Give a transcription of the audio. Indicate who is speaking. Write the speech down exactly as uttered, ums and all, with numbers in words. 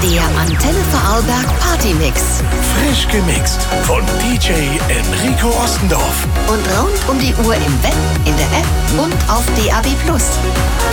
Speaker 1: Der Antenne Vorarlberg Partymix.
Speaker 2: Frisch gemixt von D J Enrico Ostendorf.
Speaker 1: Und rund um die Uhr im Web, in der App und auf D A B Plus.